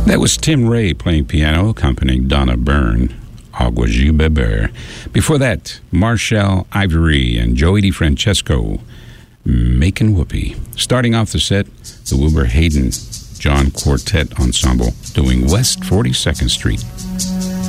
That was Tim Ray playing piano, accompanying Donna Byrne, Agua de Beber. Before that, Marshall Ivory and Joey DeFrancesco, Making Whoopee. Starting off the set, the Wilbur Hayden John Quartet Ensemble doing West 42nd Street.